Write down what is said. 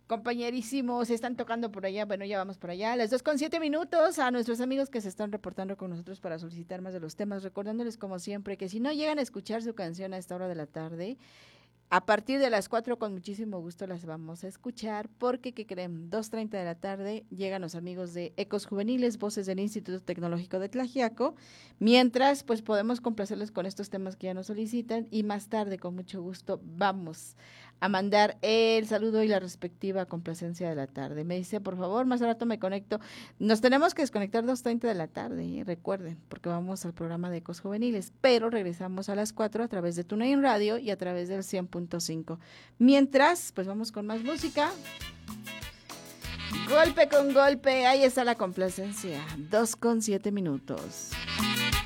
Compañerísimos, están tocando por allá, bueno, ya vamos por allá, las 2:07, a nuestros amigos que se están reportando con nosotros para solicitar más de los temas, recordándoles como siempre que si no llegan a escuchar su canción a esta hora de la tarde, a partir de las 4 con muchísimo gusto las vamos a escuchar porque, ¿qué creen? 2:30 de la tarde llegan los amigos de Ecos Juveniles, voces del Instituto Tecnológico de Tlaxiaco, mientras pues podemos complacerles con estos temas que ya nos solicitan y más tarde con mucho gusto vamos a mandar el saludo y la respectiva complacencia de la tarde. Me dice, por favor, más al rato me conecto. Nos tenemos que desconectar 2:30 de la tarde, recuerden, porque vamos al programa de Ecos Juveniles, pero regresamos a las 4 a través de TuneIn Radio y a través del 100.5. Mientras, pues vamos con más música. Golpe con golpe, ahí está la complacencia. 2:07.